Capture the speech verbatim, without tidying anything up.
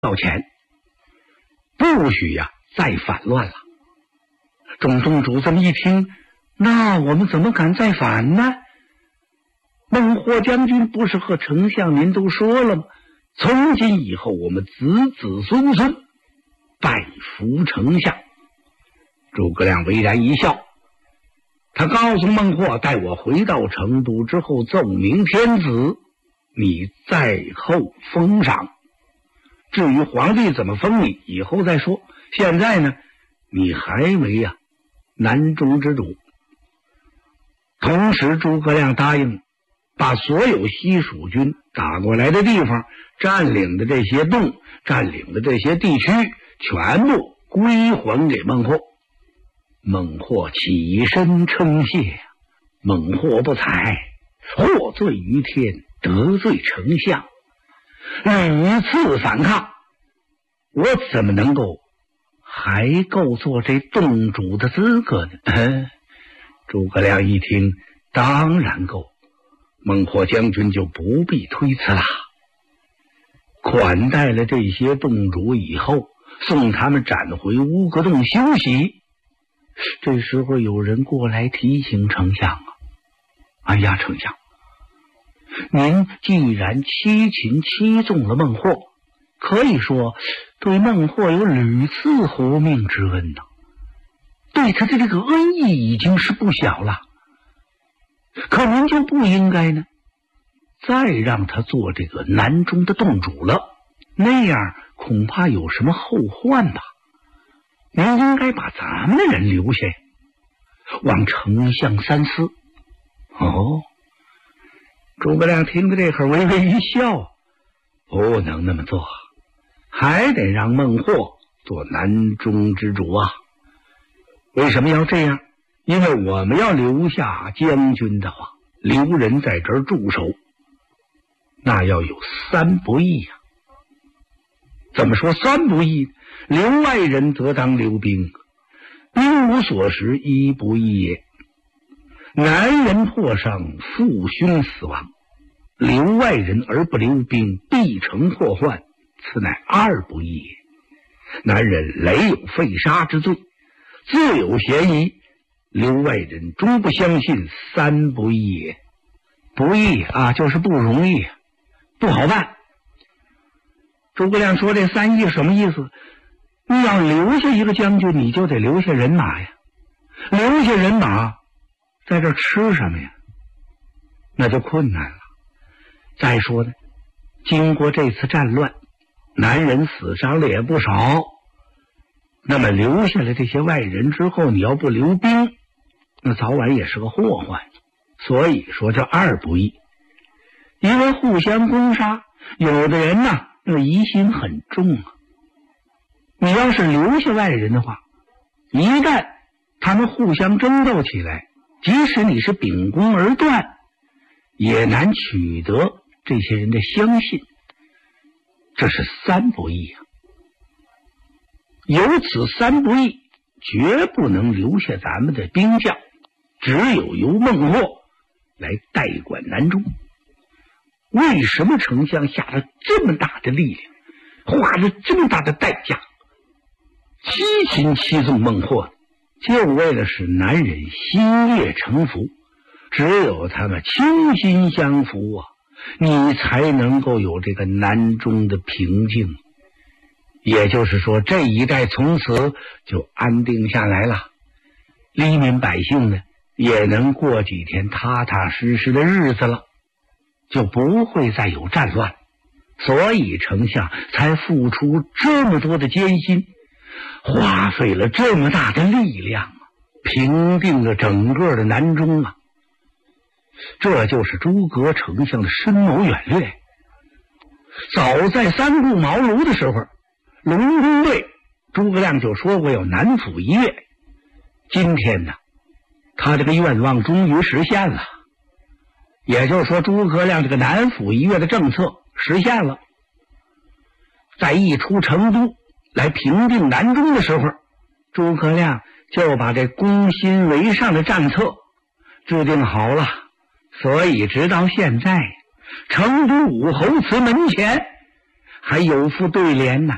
道歉，不许呀、啊、再反乱了。众宗主这么一听，那我们怎么敢再反呢？孟获将军不是和丞相您都说了吗？从今以后，我们子子孙孙拜服丞相。诸葛亮微然一笑，他告诉孟获，待我回到成都之后，奏明天子，你再后封赏。至于皇帝怎么封你，以后再说。现在呢，你还为呀、啊、南中之主。同时，诸葛亮答应把所有西蜀军打过来的地方、占领的这些洞、占领的这些地区，全部归还给孟获。孟获起身称谢，孟获不才，获罪于天，得罪丞相，屡次反抗，我怎么能够还够做这洞主的资格呢？嗯、诸葛亮一听，当然够。孟获将军就不必推辞啦。款待了这些洞主以后，送他们斩回乌阁洞休息。这时候有人过来提醒丞相啊，哎呀，丞相，您既然七擒七纵了孟获，可以说对孟获有屡次活命之恩呐、啊，对他的这个恩义已经是不小了。可您就不应该呢，再让他做这个南中的洞主了，那样恐怕有什么后患吧。您应该把咱们的人留下，望丞相三思。哦，诸葛亮听着这会儿微微一笑，不能那么做，还得让孟获做南中之主啊。为什么要这样？因为我们要留下将军的话，留人在这儿驻守，那要有三不义呀、啊。怎么说三不义？留外人则当留兵，兵无所食，一不义也。南人破伤，父兄死亡，留外人而不留兵，必成祸患，此乃二不义也。南人累有废杀之罪，自有嫌疑，留外人终不相信，三不义也。不义啊，就是不容易，不好办。诸葛亮说这三义什么意思？你要留下一个将军，你就得留下人马呀，留下人马在这吃什么呀？那就困难了。再说呢，经过这次战乱，南人死伤的也不少，那么留下来这些外人之后，你要不留兵，那早晚也是个祸患。所以说这二不义，因为互相攻杀，有的人呢那疑心很重啊。你要是留下外人的话，一旦他们互相争斗起来，即使你是秉公而断，也难取得这些人的相信。这是三不义啊。有此三不义，绝不能留下咱们的兵将，只有由孟获来代管南中。为什么丞相下了这么大的力量，花了这么大的代价，七擒七纵孟获，就为了使南人心悦诚服？只有他们倾心相服啊，你才能够有这个南中的平静。也就是说，这一带从此就安定下来了，黎民百姓呢也能过几天踏踏实实的日子了，就不会再有战乱。所以丞相才付出这么多的艰辛，花费了这么大的力量啊，平定了整个的南中啊。这就是诸葛丞相的深谋远虑。早在三顾茅庐的时候，隆中对诸葛亮就说过要南府一跃。今天呢，他这个愿望终于实现了。也就是说，诸葛亮这个南府一跃的政策实现了。在一出成都来平定南中的时候，诸葛亮就把这攻心为上的战策制定好了。所以直到现在，成都武侯祠门前还有副对联呢，